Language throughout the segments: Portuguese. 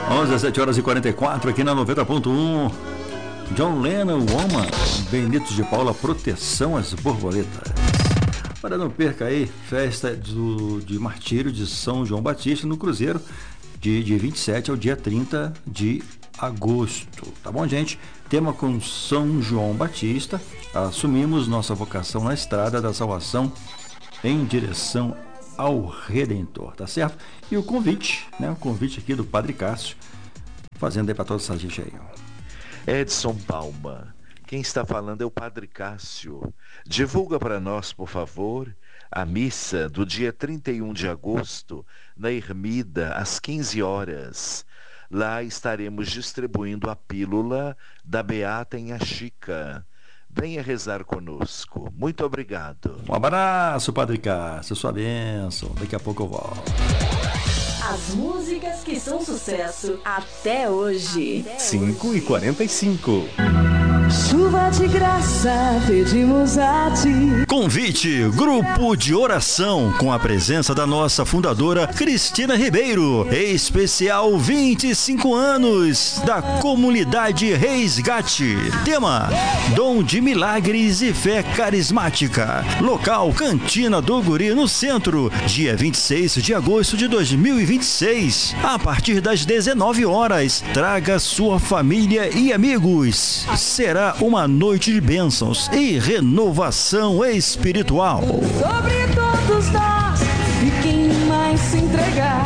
17h44 aqui na 90.1. John Lennon, Woman, Benito de Paula, Proteção às Borboletas. Para não perca aí, festa de martírio de São João Batista no Cruzeiro, de dia 27 ao dia 30 de agosto. Tá bom, gente? Tema com São João Batista, assumimos nossa vocação na estrada da salvação em direção ao Redentor, tá certo? E o convite, né? O convite aqui do Padre Cássio, fazendo aí para toda essa gente aí. Edson Palma, quem está falando é o Padre Cássio. Divulga para nós, por favor, a missa do dia 31 de agosto, na Ermida, às 15 horas. Lá estaremos distribuindo a pílula da Beata Inhaxica. Venha rezar conosco. Muito obrigado. Um abraço, Padre Cássio, sua bênção. Daqui a pouco eu volto. As músicas que são sucesso até hoje. 5h45. Chuva de graça, pedimos a ti. Convite, grupo de oração, com a presença da nossa fundadora Cristina Ribeiro. Especial 25 anos da comunidade Resgate. Tema, Dom de Milagres e Fé Carismática. Local, Cantina do Guri, no centro. Dia 26 de agosto de 2026. A partir das 19 horas. Traga sua família e amigos. Será uma noite de bênçãos e renovação espiritual. Sobre todos nós, e quem mais se entregar.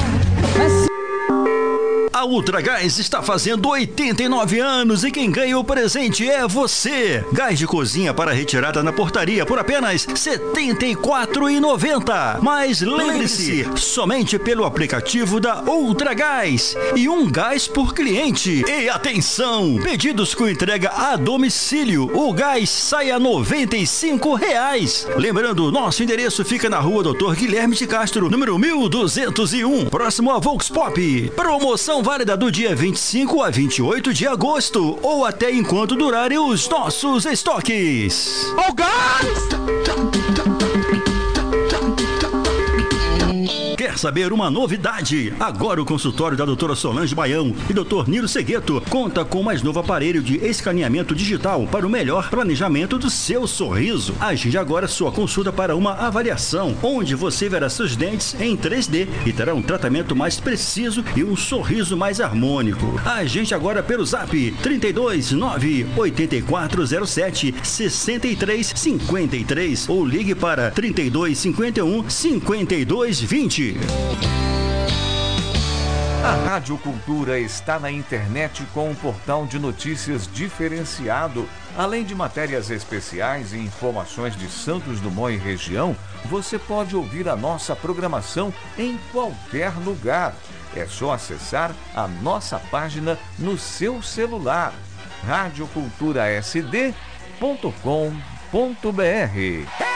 A Ultragás está fazendo 89 anos e quem ganha o presente é você. Gás de cozinha para retirada na portaria por apenas R$ 74,90. Mas lembre-se, somente pelo aplicativo da Ultragás e um gás por cliente. E atenção, pedidos com entrega a domicílio, o gás sai a R$ 95. Lembrando, nosso endereço fica na rua Dr. Guilherme de Castro, número 1201, próximo a Vox Pop. Promoção válida do dia 25 a 28 de agosto ou até enquanto durarem os nossos estoques. Oh, guys! Quer saber uma novidade? Agora o consultório da doutora Solange Baião e doutor Niro Segueto conta com o mais novo aparelho de escaneamento digital para o melhor planejamento do seu sorriso. Agende agora sua consulta para uma avaliação, onde você verá seus dentes em 3D e terá um tratamento mais preciso e um sorriso mais harmônico. Agende agora pelo zap 32 98407 6353 ou ligue para 3251 5220. A Rádio Cultura está na internet com um portal de notícias diferenciado. Além de matérias especiais e informações de Santos Dumont e região, você pode ouvir a nossa programação em qualquer lugar. É só acessar a nossa página no seu celular, radioculturasd.com.br.